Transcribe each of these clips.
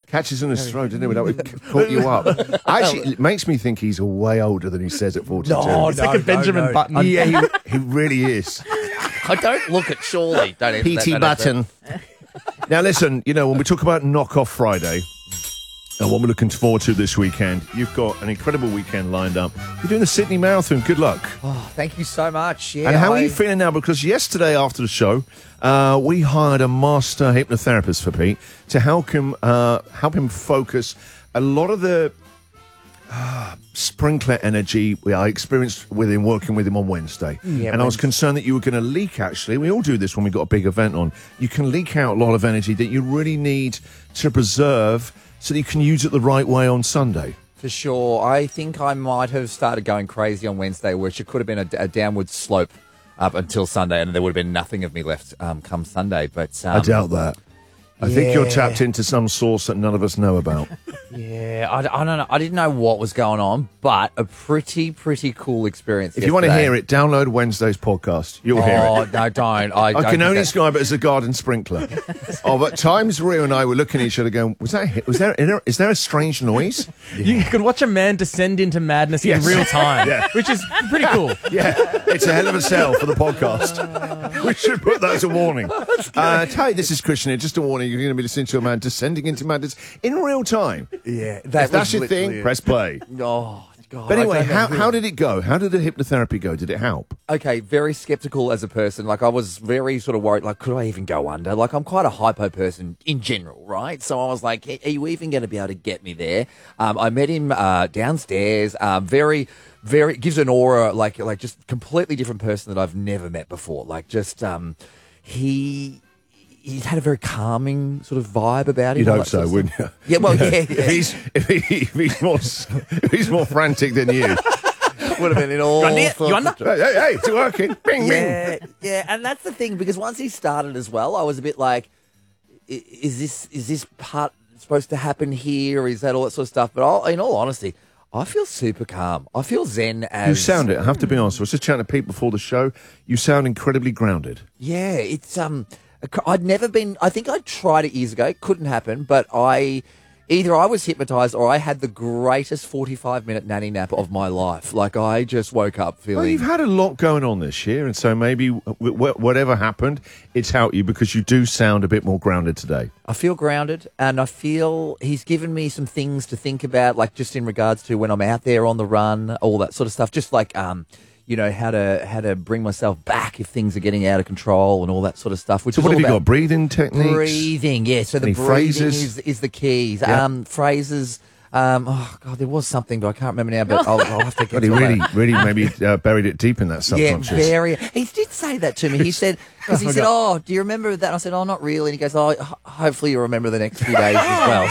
Catches in his throat, didn't it? That would caught you up. Actually, it makes me think he's way older than he says at 42. It's like a Benjamin Button. Yeah, he really is. I don't look at Shirley. P.T. Button. Now, listen, when we talk about Knockoff Friday and what we're looking forward to this weekend, you've got an incredible weekend lined up. You're doing the Sydney Marathon. Good luck. Oh, thank you so much. Yeah, and how are you feeling now? Because yesterday after the show, we hired a master hypnotherapist for Pete to help him focus a lot of the sprinkler energy I experienced with him working with him on Wednesday. Yeah, and I was concerned that you were going to leak, actually. We all do this when we've got a big event on. You can leak out a lot of energy that you really need to preserve so that you can use it the right way on Sunday. For sure. I think I might have started going crazy on Wednesday, which it could have been a downward slope up until Sunday, and there would have been nothing of me left come Sunday. But I doubt that. I think you're tapped into some source that none of us know about. Yeah, I don't know. I didn't know what was going on, but a pretty cool experience. If you want to hear it, download Wednesday's podcast. You'll hear it. Oh, no, don't. I can only describe it as a garden sprinkler. But times Rio and I were looking at each other going, is there a strange noise? You can watch a man descend into madness in real time, which is pretty cool. Yeah, it's a hell of a sell for the podcast. We should put that as a warning. Hey, this is Christian here. Just a warning, you're going to be listening to a man descending into madness in real time. Yeah, if that's your thing, press play. Oh, God. But anyway, how did it go? How did the hypnotherapy go? Did it help? Okay, very skeptical as a person. Like, I was very sort of worried, like, could I even go under? Like, I'm quite a hypo person in general, right? So I was like, are you even going to be able to get me there? I met him downstairs, very, gives an aura, like just completely different person that I've never met before. Like, just, he had a very calming sort of vibe about him. You'd hope so, wouldn't you? Yeah, well, yeah. If he's more frantic than you, would have been in all. You under? Hey, it's working. Bing, bing. Yeah, and that's the thing, because once he started as well, I was a bit like, is this part supposed to happen here? Or is that all that sort of stuff? But in all honesty, I feel super calm. I feel zen as... You sound it, I have to be honest. I was just chatting to Pete before the show. You sound incredibly grounded. Yeah, it's... I'd never been... I think I tried it years ago. It couldn't happen, but either I was hypnotised or I had the greatest 45-minute nanny nap of my life. Like, I just woke up feeling... Well, you've had a lot going on this year, and so maybe whatever happened, it's helped you because you do sound a bit more grounded today. I feel grounded, and I feel he's given me some things to think about, like just in regards to when I'm out there on the run, all that sort of stuff. Just like... how to bring myself back if things are getting out of control and all that sort of stuff. So what have you got? Breathing techniques? Breathing, yeah. So the breathing is the keys. Yeah. Phrases. Oh, God, there was something, but I can't remember now, but I'll have to get But he really maybe buried it deep in that subconscious. Yeah, he did say that to me. He said, because he said, oh, do you remember that? And I said, oh, not really. And he goes, oh, hopefully you'll remember the next few days as well.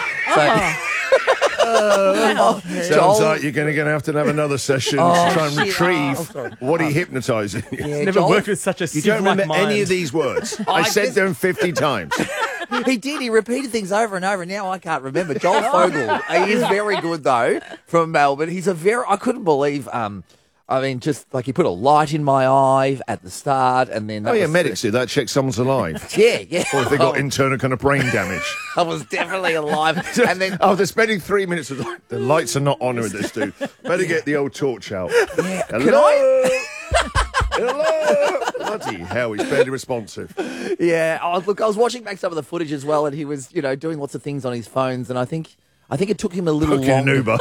Sounds like you're going to have another session to try and retrieve what he hypnotising. Yeah, never worked with such a You don't remember any of these words. I said them 50 times. He did. He repeated things over and over. Now I can't remember. Joel Fogel. He is very good, though, from Melbourne. He's I couldn't believe... just like he put a light in my eye at the start, and then... medics do that, check someone's alive. Yeah. Or if they got internal kind of brain damage. I was definitely alive. And then... they're spending 3 minutes with the lights are not on with this dude. Better get the old torch out. Yeah. Hello? Hello? Bloody hell, he's barely responsive. Yeah. Look, I was watching back some of the footage as well, and he was, doing lots of things on his phones, and I think it took him a little longer. An Uber.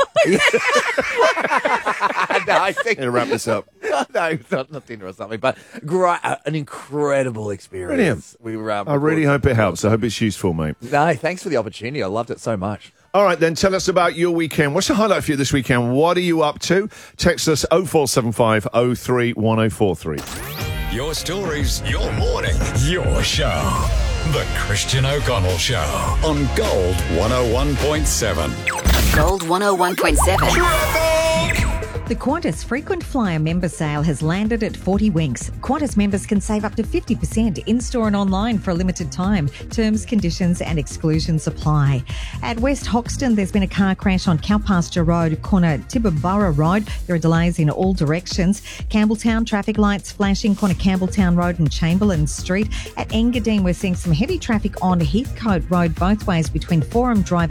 No, I think... To wrap this up. No, not dinner or something, but an incredible experience. Brilliant. I really hope it helps. I hope it's useful, mate. No, thanks for the opportunity. I loved it so much. All right, then, tell us about your weekend. What's the highlight for you this weekend? What are you up to? Text us 0475 03 1043. Your stories, your morning, your show. The Christian O'Connell Show on Gold 101.7. Gold 101.7. The Qantas frequent flyer member sale has landed at 40 Winks. Qantas members can save up to 50% in-store and online for a limited time. Terms, conditions and exclusions apply. At West Hoxton, there's been a car crash on Cowpasture Road, corner Tibooburra Road. There are delays in all directions. Campbelltown, traffic lights flashing, corner Campbelltown Road and Chamberlain Street. At Engadine, we're seeing some heavy traffic on Heathcote Road both ways between Forum Drive